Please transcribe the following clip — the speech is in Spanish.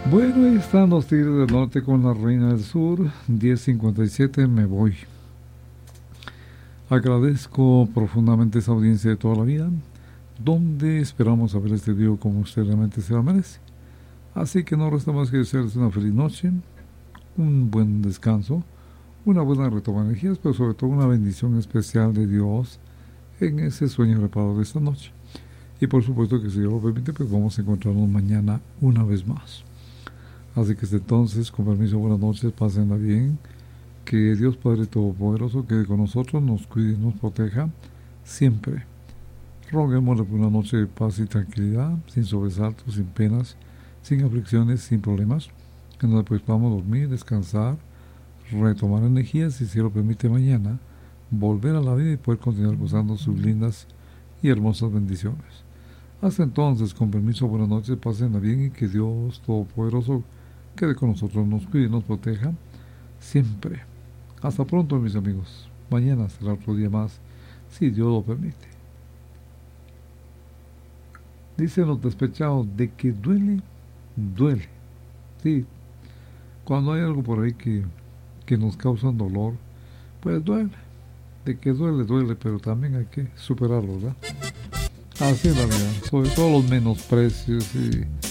Bueno, ahí están los Tigres del Norte con la Reina del Sur. 10:57, me voy. Agradezco profundamente esa audiencia de toda la vida, donde esperamos haber extendido como usted realmente se lo merece. Así que no resta más que desearles una feliz noche, un buen descanso, una buena retoma de energías, pero sobre todo una bendición especial de Dios en ese sueño reparador de esta noche. Y por supuesto que si Dios lo permite, pues vamos a encontrarnos mañana una vez más. Así que desde entonces, con permiso, buenas noches, pásenla bien. Que Dios Padre Todopoderoso quede con nosotros, nos cuide y nos proteja siempre. Roguémosle por una noche de paz y tranquilidad, sin sobresaltos, sin penas, sin aflicciones, sin problemas, en donde pues podamos dormir, descansar, retomar energías y si lo permite mañana, volver a la vida y poder continuar gozando sus lindas y hermosas bendiciones. Hasta entonces, con permiso, buenas noches, pásenla bien y que Dios Todopoderoso quede con nosotros, nos cuide y nos proteja siempre. Hasta pronto, mis amigos. Mañana será otro día más, si Dios lo permite. Dicen los despechados, de que duele, duele. Sí, cuando hay algo por ahí que nos causa dolor, pues duele. De que duele, duele, pero también hay que superarlo, ¿verdad? Así es la vida, sobre todo los menosprecios y